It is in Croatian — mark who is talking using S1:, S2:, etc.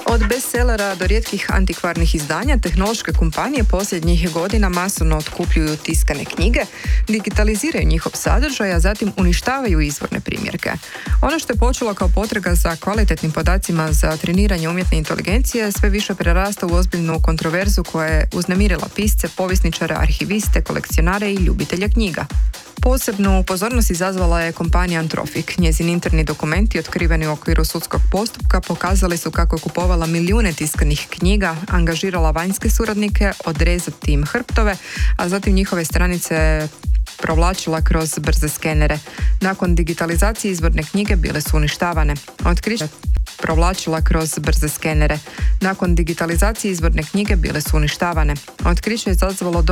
S1: Od bestsellera do rijetkih antikvarnih izdanja, tehnološke kompanije posljednjih godina masovno otkupljuju tiskane knjige, digitaliziraju njihov sadržaj, a zatim uništavaju izvorne primjerke. Ono što je počelo kao potraga za kvalitetnim podacima za treniranje umjetne inteligencije sve više prerasta u ozbiljnu kontroverzu koja je uznemirila pisce, povjesničare, arhiviste, kolekcionare i ljubitelje knjiga. Posebnu pozornost izazvala je kompanija Anthropic. Njezini interni dokumenti otkriveni u okviru sudskog postupka pokazali su kako je kupovala milijune tiskanih knjiga, angažirala vanjske suradnike, odrezati im hrptove, a zatim njihove stranice provlačila kroz brze skenere. Nakon digitalizacije izvorne knjige bile su uništavane. Otkriće je izazvalo